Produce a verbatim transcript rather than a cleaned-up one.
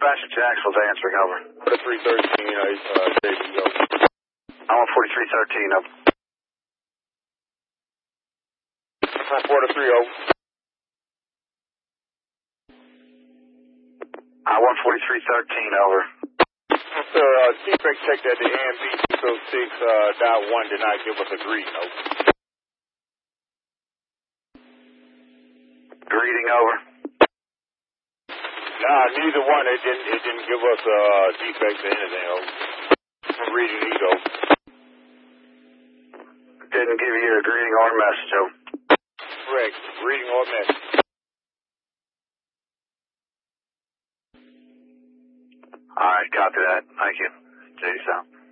Dispatcher Jacksonville's answering, over. forty-three thirteen, uh, uh, J B, over. I'm on forty-three thirteen, over. From forty-three, over. I want forty-three thirteen, over. Sir, uh, C-Break checked that the A M B six oh six uh, dot one did not give us a greeting, over. Greeting, over. Nah, neither one. It didn't. It didn't give us a uh, defect or anything, over. Reading either, over. Didn't give you a greeting or a message, over. Correct. Reading or message. All right, copy that. Thank you. J D Sound.